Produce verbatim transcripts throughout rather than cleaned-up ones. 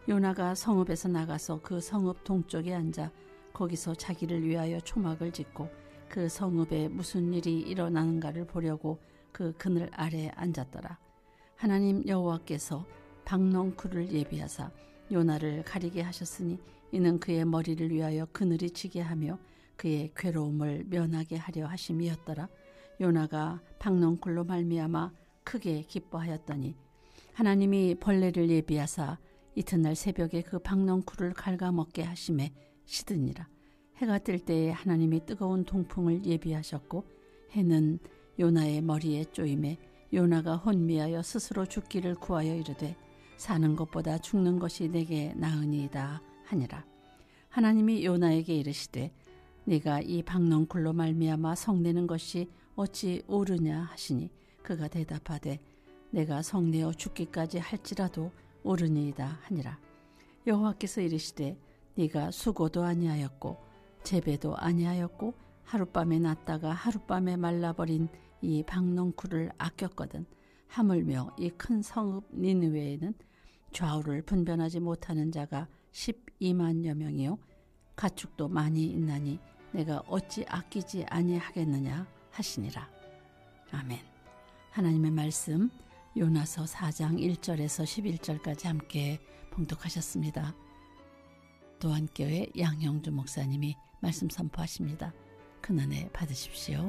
요나가 성읍에서 나가서 그 성읍 동쪽에 앉아 거기서 자기를 위하여 초막을 짓고 그 성읍에 무슨 일이 일어나는가를 보려고 그 그늘 아래에 앉았더라. 하나님 여호와께서 박넝쿨을 예비하사 요나를 가리게 하셨으니 이는 그의 머리를 위하여 그늘이 지게 하며 그의 괴로움을 면하게 하려 하심이었더라. 요나가 박넝쿨로 말미암아 크게 기뻐하였더니 하나님이 벌레를 예비하사 이튿날 새벽에 그 박넝쿨을 갉아먹게 하심에 시드니라. 해가 뜰 때에 하나님이 뜨거운 동풍을 예비하셨고 해는 요나의 머리에 쪼임에 요나가 혼미하여 스스로 죽기를 구하여 이르되 사는 것보다 죽는 것이 내게 나으니이다 하니라. 하나님이 요나에게 이르시되 네가 이 박넝쿨로 말미암아 성내는 것이 어찌 옳으냐 하시니 그가 대답하되 내가 성내어 죽기까지 할지라도 옳으니이다 하니라. 여호와께서 이르시되 네가 수고도 아니하였고 재배도 아니하였고 하룻밤에 났다가 하룻밤에 말라버린 이 박넝쿨을 아꼈거든. 하물며 이 큰 성읍 니느웨에는 좌우를 분별하지 못하는 자가 십이만여 명이요 가축도 많이 있나니 내가 어찌 아끼지 아니하겠느냐 하시니라. 아멘. 하나님의 말씀 요나서 사 장 일 절에서 십일 절까지 함께 봉독하셨습니다. 도안교회 양형주 목사님이 말씀 선포하십니다. 큰 은혜 받으십시오.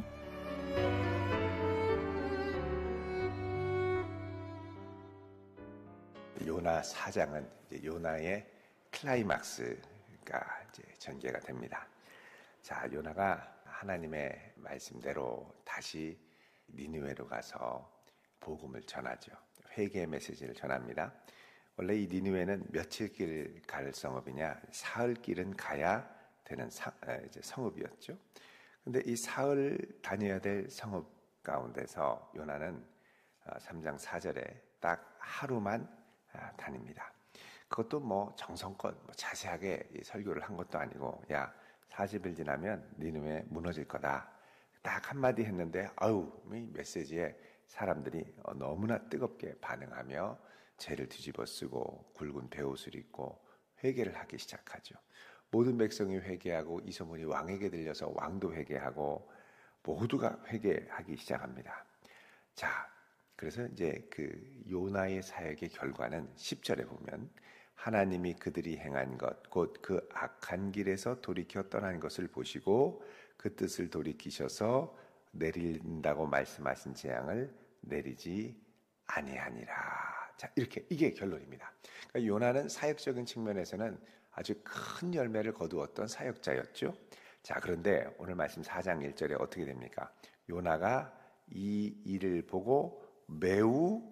요나 사 장은 이제 요나의 클라이막스가 이제 전개가 됩니다. 자, 요나가 하나님의 말씀대로 다시 니느웨로 가서 복음을 전하죠. 회개의 메시지를 전합니다. 원래 이 니느웨는 며칠 길 갈 성읍이냐, 사흘 길은 가야 되는 사, 이제 성읍이었죠. 근데 이 사흘 다녀야 될 성읍 가운데서 요나는 삼 장 사 절에 딱 하루만 다닙니다. 그것도 뭐 정성껏 뭐 자세하게 설교를 한 것도 아니고, 야, 사십 일 지나면 니느웨 무너질 거다. 딱 한마디 했는데, 아우, 이 메시지에 사람들이 너무나 뜨겁게 반응하며 죄를 뒤집어 쓰고 굵은 베옷을 입고 회개를 하기 시작하죠. 모든 백성이 회개하고 이 소문이 왕에게 들려서 왕도 회개하고 모두가 회개하기 시작합니다. 자, 그래서 이제 그 요나의 사역의 결과는 십 절에 보면 하나님이 그들이 행한 것, 곧 그 악한 길에서 돌이켜 떠난 것을 보시고 그 뜻을 돌이키셔서 내린다고 말씀하신 재앙을 내리지 아니하니라. 자, 이렇게 이게 결론입니다. 그러니까 요나는 사역적인 측면에서는 아주 큰 열매를 거두었던 사역자였죠. 자, 그런데 오늘 말씀 사 장 일 절에 어떻게 됩니까? 요나가 이 일을 보고 매우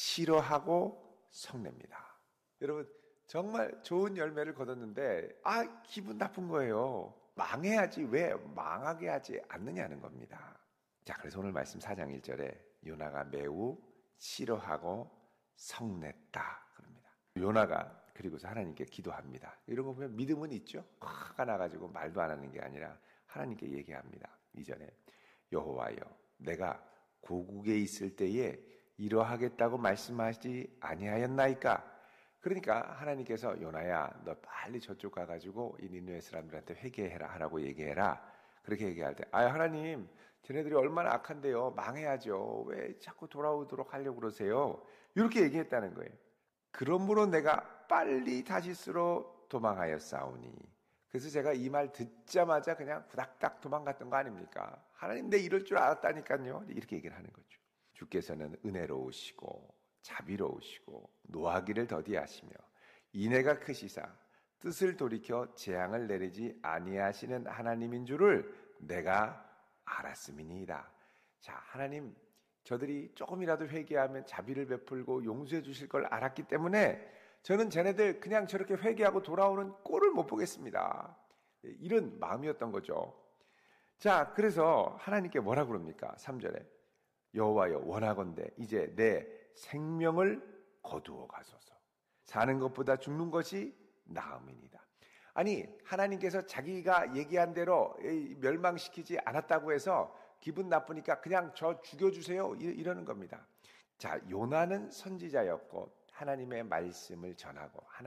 싫어하고 성냅니다. 여러분, 정말 좋은 열매를 거뒀는데 아, 기분 나쁜 거예요. 망해야지 왜 망하게 하지 않느냐는 겁니다. 자, 그래서 오늘 말씀 사 장 일 절에 요나가 매우 싫어하고 성냈다 그럽니다. 요나가 그리고서 하나님께 기도합니다. 이런 거 보면 믿음은 있죠. 화가 나가지고 말도 안 하는 게 아니라 하나님께 얘기합니다. 이전에 여호와여, 내가 고국에 있을 때에 이러하겠다고 말씀하지 아니하였나이까? 그러니까 하나님께서 요나야, 너 빨리 저쪽 가가지고 이 니느웨 사람들한테 회개해라 하라고 얘기해라. 그렇게 얘기할 때, 아, 하나님, 쟤네들이 얼마나 악한데요. 망해야죠. 왜 자꾸 돌아오도록 하려고 그러세요? 이렇게 얘기했다는 거예요. 그러므로 내가 빨리 다시스로 도망하였사오니. 그래서 제가 이 말 듣자마자 그냥 후닥닥 도망갔던 거 아닙니까? 하나님, 내 이럴 줄 알았다니까요. 이렇게 얘기를 하는 거죠. 주께서는 은혜로우시고 자비로우시고 노하기를 더디하시며 인애가 크시사 뜻을 돌이켜 재앙을 내리지 아니하시는 하나님인 줄을 내가 알았음이니이다. 자, 하나님, 저들이 조금이라도 회개하면 자비를 베풀고 용서해 주실 걸 알았기 때문에 저는 쟤네들 그냥 저렇게 회개하고 돌아오는 꼴을 못 보겠습니다. 이런 마음이었던 거죠. 자, 그래서 하나님께 뭐라 그럽니까? 삼 절에 여호와여, 원하건대 이제 내 생명을 거두어 가소서. 사는 것보다 죽는 것이 나음이니이다. 아니, 하나님께서 자기가 얘기한 대로 멸망시키지 않았다고 해서 기분 나쁘니까 그냥 저 죽여주세요 이러는 겁니다. 자, 요나는 선지자였고 하나님의 말씀을 전하고